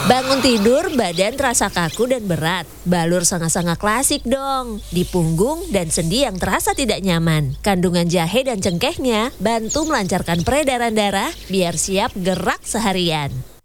Bangun tidur, badan terasa kaku dan berat. Balur sanga-sanga klasik dong. Di punggung dan sendi yang terasa tidak nyaman. Kandungan jahe dan cengkehnya bantu melancarkan peredaran darah biar siap gerak seharian.